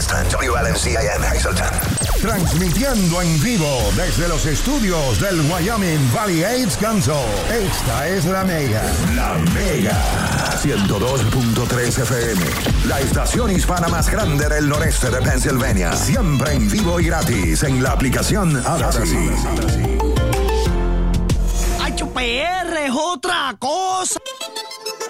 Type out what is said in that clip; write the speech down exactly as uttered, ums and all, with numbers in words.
está en W L M C A M Hazleton. Transmitiendo en vivo desde los estudios del Wyoming Valley Aids Council. Esta es La Mega. La Mega. ciento dos punto tres F M. La estación hispana más grande del noreste de Pennsylvania. Siempre en vivo y gratis en la aplicación Odyssey. H P R es otra cosa.